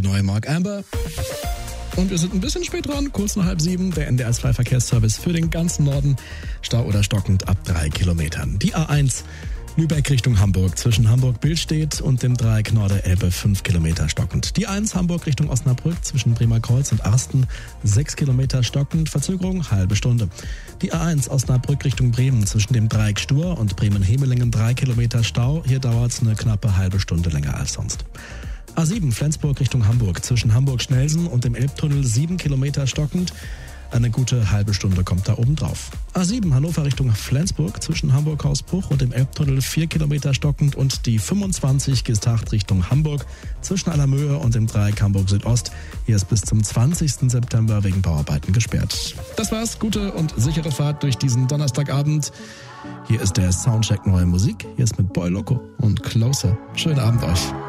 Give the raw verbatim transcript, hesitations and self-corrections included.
neue Mark Amber. Und wir sind ein bisschen spät dran, kurz nach halb sieben, der N D R zwei Verkehrsservice für den ganzen Norden. Stau oder stockend ab drei Kilometern. Die A eins Lübeck Richtung Hamburg zwischen Hamburg-Billstedt und dem Dreieck Norde-Elbe fünf Kilometer stockend. Die A eins Hamburg Richtung Osnabrück zwischen Bremer Kreuz und Arsten sechs Kilometer stockend, Verzögerung halbe Stunde. Die A eins Osnabrück Richtung Bremen zwischen dem Dreieck Stur und Bremen-Hemelingen drei Kilometer Stau. Hier dauert es eine knappe halbe Stunde länger als sonst. A sieben Flensburg Richtung Hamburg zwischen Hamburg-Schnelsen und dem Elbtunnel sieben Kilometer stockend. Eine gute halbe Stunde kommt da oben drauf. A sieben Hannover Richtung Flensburg zwischen Hamburg-Hausbruch und dem Elbtunnel vier Kilometer stockend und die fünfundzwanzig Geesthacht Richtung Hamburg zwischen Allermöhe und dem Dreieck Hamburg Südost. Hier ist bis zum zwanzigsten September wegen Bauarbeiten gesperrt. Das war's. Gute und sichere Fahrt durch diesen Donnerstagabend. Hier ist der Soundcheck Neue Musik. Hier ist mit Boy Loco und Closer. Schönen Abend euch.